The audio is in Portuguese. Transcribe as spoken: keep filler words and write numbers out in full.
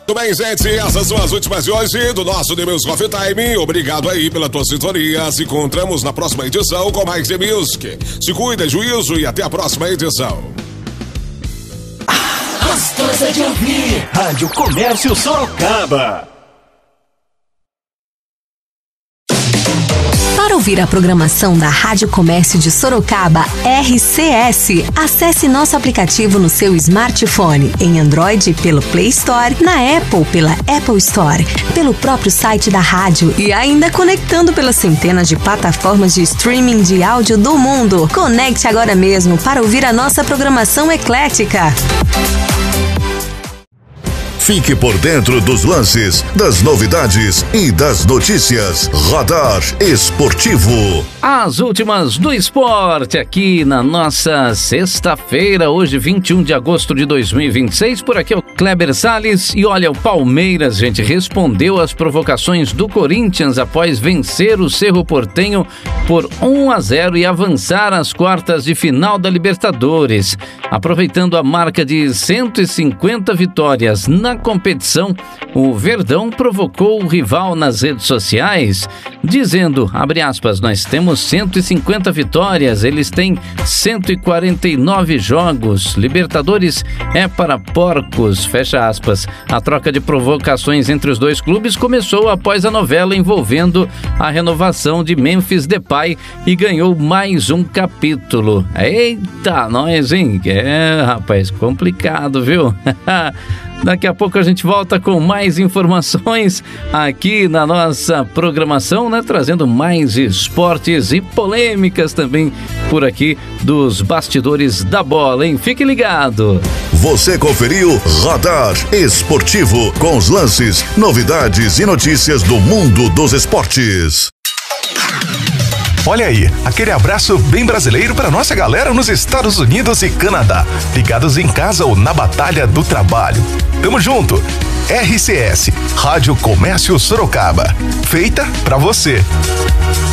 Tudo bem, gente? Essas são as últimas de hoje do nosso The Music Coffee Time. Obrigado aí pela tua sintonia. Se encontramos na próxima edição com mais The Music. Se cuida, juízo e até a próxima edição. Gostosa de ouvir. Rádio Comércio Sorocaba. Para ouvir a programação da Rádio Comércio de Sorocaba R C S, acesse nosso aplicativo no seu smartphone, em Android pelo Play Store, na Apple pela Apple Store, pelo próprio site da rádio e ainda conectando pelas centenas de plataformas de streaming de áudio do mundo. Conecte agora mesmo para ouvir a nossa programação eclética. Fique por dentro dos lances, das novidades e das notícias. Radar Esportivo. As últimas do esporte aqui na nossa sexta-feira, hoje vinte e um de agosto de dois mil e vinte e seis. Por aqui é o Kleber Salles. E olha, o Palmeiras, gente, respondeu às provocações do Corinthians após vencer o Cerro Porteño por um a zero e avançar às quartas de final da Libertadores. Aproveitando a marca de cento e cinquenta vitórias na competição, o Verdão provocou o rival nas redes sociais, dizendo, abre aspas, nós temos cento e cinquenta vitórias, eles têm cento e quarenta e nove jogos, Libertadores é para porcos, fecha aspas. A troca de provocações entre os dois clubes começou após a novela envolvendo a renovação de Memphis Depay e ganhou mais um capítulo. Eita, nós, hein? É, rapaz, complicado, viu? Daqui a pouco a gente volta com mais informações aqui na nossa programação, né? Trazendo mais esportes e polêmicas também por aqui dos bastidores da bola, hein? Fique ligado! Você conferiu Radar Esportivo com os lances, novidades e notícias do mundo dos esportes. Olha aí, aquele abraço bem brasileiro para nossa galera nos Estados Unidos e Canadá, ligados em casa ou na batalha do trabalho. Tamo junto! R C S, Rádio Comércio Sorocaba, feita pra você.